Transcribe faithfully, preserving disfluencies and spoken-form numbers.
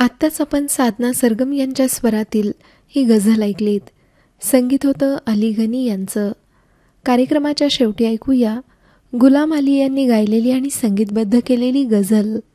आत्ताच आपण साधना सरगम यांच्या स्वरातील ही गझल ऐकलीत. संगीत होतं अली गनी यांचं. कार्यक्रमाच्या शेवटी ऐकूया गुलाम अली यांनी गायलेली आणि संगीतबद्ध केलेली गझल.